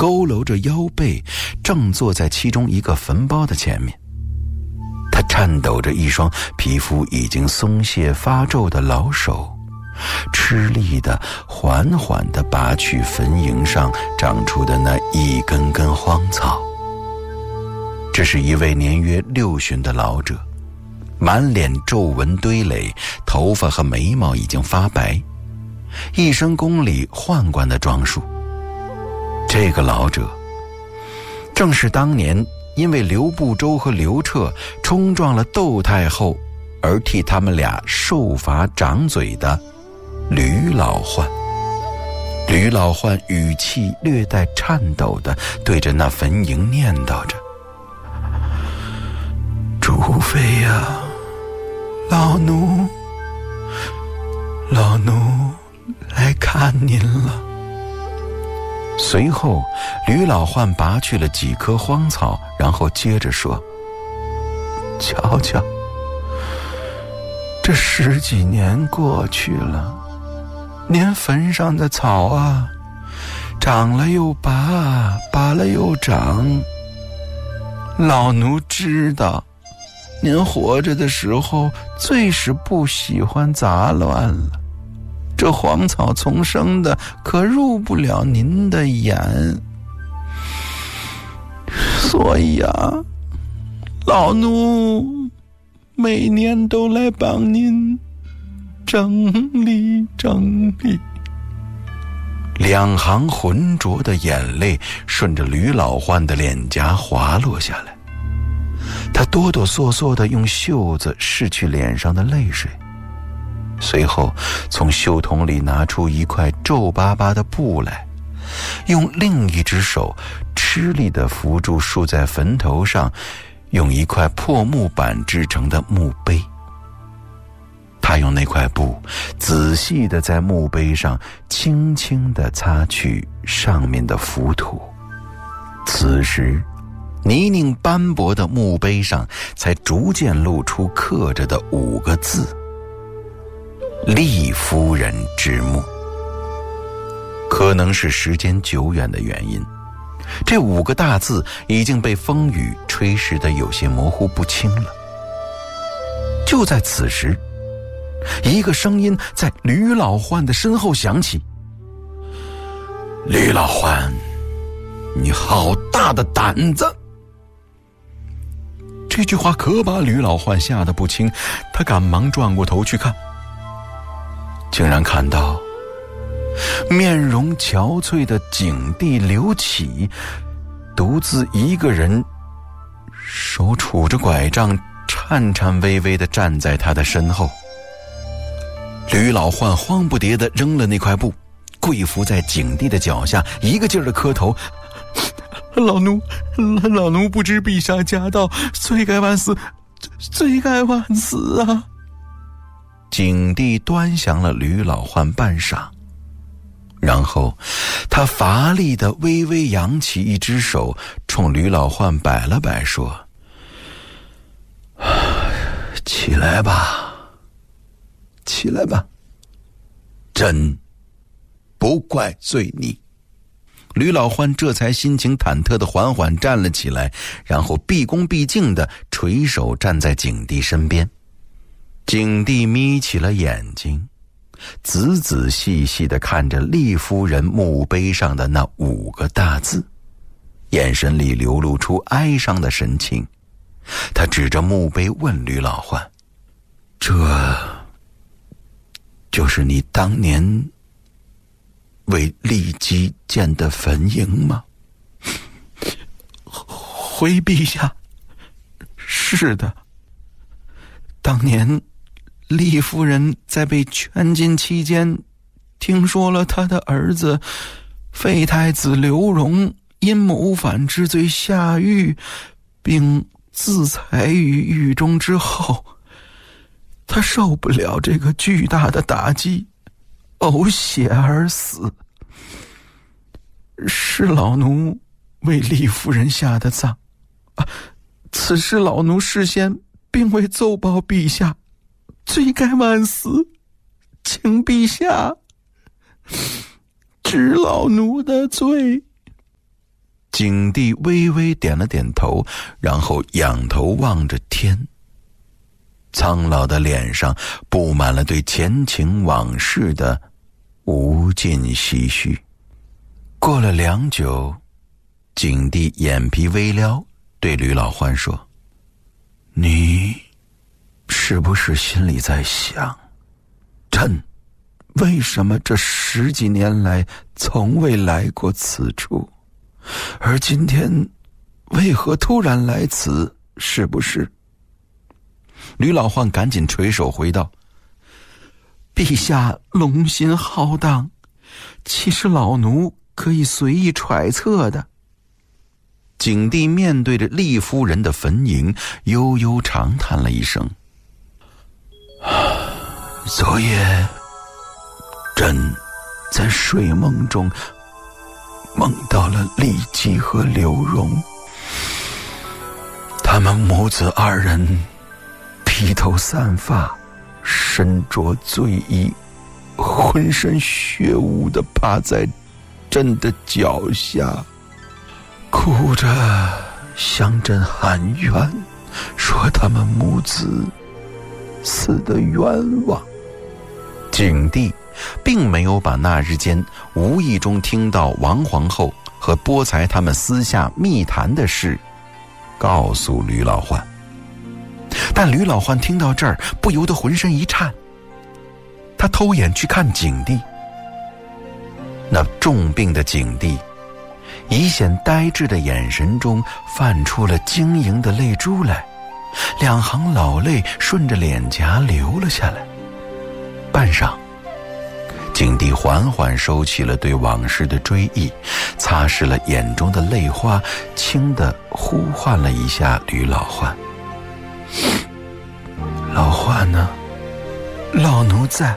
佝偻着腰背，正坐在其中一个坟包的前面。他颤抖着一双皮肤已经松懈发皱的老手，吃力地缓缓地拔去坟茔上长出的那一根根荒草。这是一位年约60的老者，满脸皱纹堆垒，头发和眉毛已经发白，一身宫里宦官的装束。这个老者正是当年因为刘不周和刘彻冲撞了窦太后而替他们俩受罚掌嘴的吕老涣。吕老涣语气略带颤抖地对着那坟茔念叨着：主妃呀，老奴来看您了。随后吕老涣拔去了几棵荒草，然后接着说：瞧瞧，这10几年过去了，您坟上的草啊，长了又拔，拔了又长。老奴知道您活着的时候最是不喜欢杂乱了，这荒草丛生的可入不了您的眼，所以啊，老奴每年都来帮您整理整理。2行浑浊的眼泪顺着吕老涣的脸颊滑落下来，他哆哆嗦嗦地用袖子拭去脸上的泪水，随后从袖筒里拿出一块皱巴巴的布来，用另一只手吃力地扶住竖在坟头上用一块破木板制成的墓碑。他用那块布仔细地在墓碑上轻轻地擦去上面的浮土。此时泥泞斑驳的墓碑上才逐渐露出刻着的5个字：厉夫人之墓。可能是时间久远的原因，这5个大字已经被风雨吹蚀得有些模糊不清了。就在此时，一个声音在吕老涣的身后响起：吕老涣，你好大的胆子！这句话可把吕老涣吓得不轻，他赶忙转过头去看，竟然看到面容憔悴的景帝刘启独自一个人，手杵着拐杖，颤颤巍巍地站在他的身后。吕老涣慌不迭地扔了那块布，跪伏在景帝的脚下，一个劲儿地磕头：老奴不知陛下驾到，罪该万死，罪该万死啊！景帝端详了吕老涣半晌，然后他乏力地微微扬起一只手，冲吕老涣摆了摆，说：起来吧，起来吧，朕不怪罪你。吕老涣这才心情忐忑地缓缓站了起来，然后毕恭毕敬地垂手站在景帝身边。景帝眯起了眼睛，仔仔细细地看着厉夫人墓碑上的那5个大字，眼神里流露出哀伤的神情。他指着墓碑问吕老涣：这就是你当年为骊姬建的坟茔吗？回陛下，是的。当年骊夫人在被圈禁期间，听说了她的儿子废太子刘荣因谋反之罪下狱，并自裁于狱中之后，他受不了这个巨大的打击，呕血而死。是老奴为骊夫人下的葬，此事老奴事先并未奏报陛下，罪该万死，请陛下治老奴的罪。 景帝微微点了点头，然后仰头望着天。苍老的脸上布满了对前情往事的无尽唏嘘。过了良久，景帝眼皮微撩，对吕老欢说：“你是不是心里在想，朕为什么这10几年来从未来过此处，而今天为何突然来此，是不是？”吕老欢赶紧垂手回道：“陛下龙心浩荡，其实老奴可以随意揣测的。”景帝面对着厉夫人的坟茔，悠悠长叹了一声：“昨夜朕在睡梦中梦到了骊姬和刘荣，他们母子2人披头散发，身着罪衣，浑身血污地趴在朕的脚下，哭着向朕喊冤，说他们母子死得冤枉。”景帝并没有把那日间无意中听到王皇后和波才他们私下密谈的事告诉吕老欢，但吕老欢听到这儿不由得浑身一颤。他偷眼去看景帝，那重病的景帝以显呆滞的眼神中泛出了晶莹的泪珠来，2行老泪顺着脸颊流了下来。半晌，景帝缓缓收起了对往事的追忆，擦拭了眼中的泪花，轻地呼唤了一下吕老欢：“老欢呢？老奴在。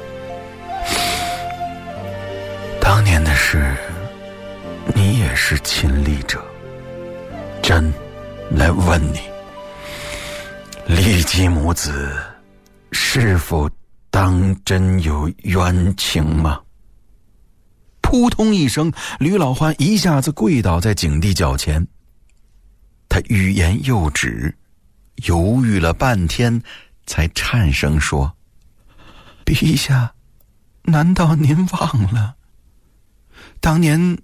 当年的事，你也是亲历者。朕来问你，骊姬母子是否当真有冤情吗？”扑通一声，吕老欢一下子跪倒在景帝脚前。他欲言又止，犹豫了半天，才颤声说：“陛下，难道您忘了？当年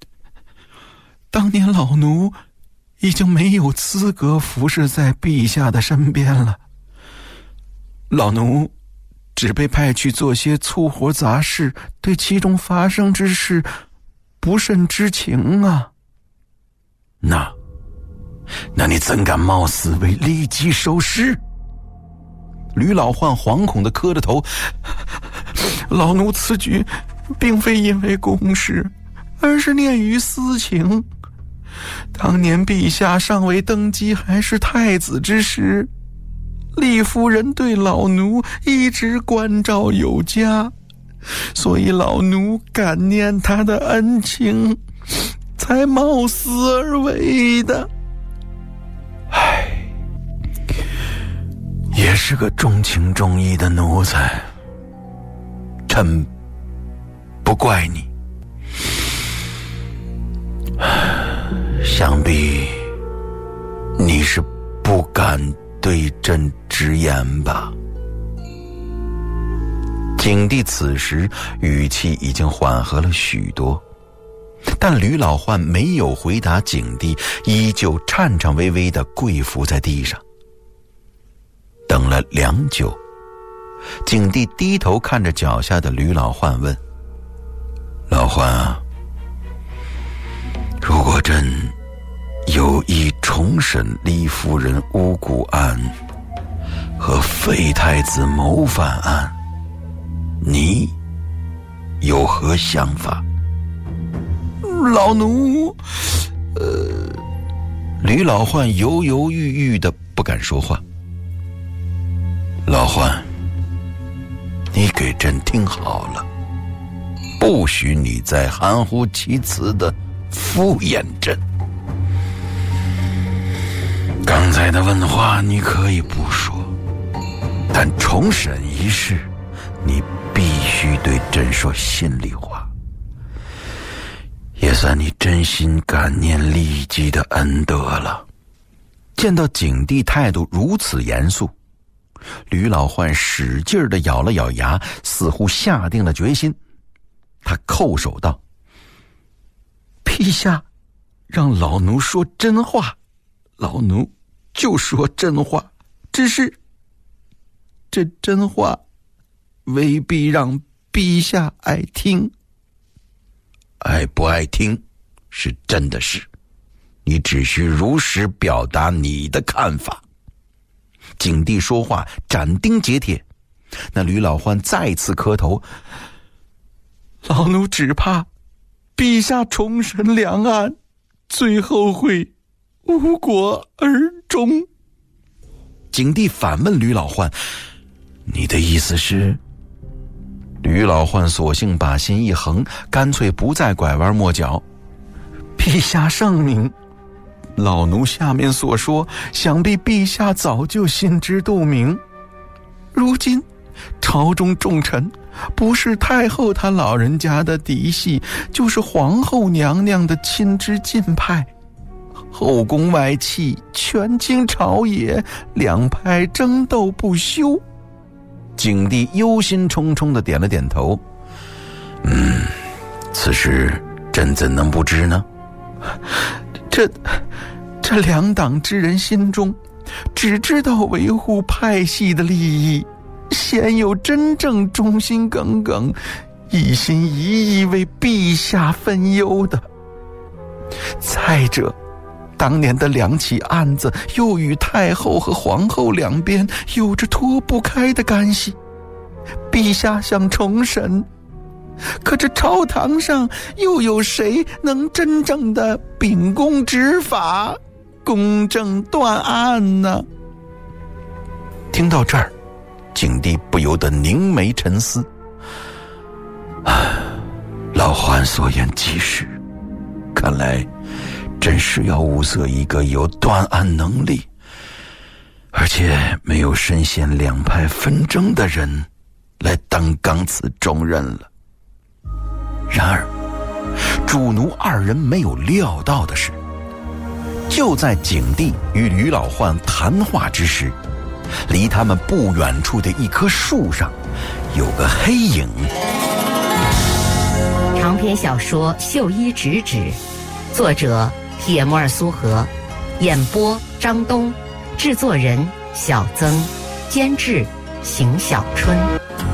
老奴已经没有资格服侍在陛下的身边了。老奴只被派去做些粗活杂事，对其中发生之事不甚知情啊。”“那你怎敢冒死为骊姬收尸？”吕老欢惶恐地磕着头：“老奴此举并非因为公事，而是念于私情。当年陛下尚未登基，还是太子之时，骊夫人对老奴一直关照有加，所以老奴感念她的恩情，才冒死而为的。唉，也是个重情重义的奴才，朕不怪你。想必你是不敢对朕直言吧？”景帝此时语气已经缓和了许多，但吕老欢没有回答景帝，依旧颤颤巍巍地跪伏在地上。等了良久，景帝低头看着脚下的吕老欢问：“老欢啊，如果朕有意重审骊夫人巫蛊案和废太子谋反案，你有何想法？”“老奴……吕老欢犹犹豫豫的不敢说话。“老欢，你给朕听好了，不许你再含糊其辞的敷衍朕。刚才的问话你可以不说，但重审一事，你必须对朕说心里话。也算你真心感念骊姬的恩德了。见到景帝态度如此严肃，吕老奂使劲地咬了咬牙，似乎下定了决心。他叩首道：陛下让老奴说真话，老奴就说真话，只是这真话未必让陛下爱听。爱不爱听是真的事，你只需如实表达你的看法。景帝说话斩钉截铁，那吕老奂再次磕头：老奴只怕陛下重审两岸，最后会无果而终。景帝反问吕老奂：你的意思是？吕老奂索性把心一横，干脆不再拐弯抹角。陛下圣明，老奴下面所说，想必陛下早就心知肚明。如今朝中重臣不是太后她老人家的嫡系，就是皇后娘娘的亲支近派，后宫外戚权倾朝野，两派争斗不休。景帝忧心忡忡地点了点头：此事朕怎能不知呢？这两党之人心中只知道维护派系的利益，鲜有真正忠心耿耿、一心一意为陛下分忧的。再者，当年的两起案子又与太后和皇后两边有着脱不开的干系，陛下想重审，可这朝堂上又有谁能真正的秉公执法、公正断案呢？听到这儿，景帝不由得凝眉沉思。老奂所言极是，看来真是要物色一个有断案能力，而且没有深陷两派纷争的人来担纲此重任了。然而主奴二人没有料到的是，就在景帝与吕老奂谈话之时，离他们不远处的一棵树上有个黑影。 长篇小说《绣衣直指》，作者铁木尔苏河，演播张东，制作人小曾，监制邢小春。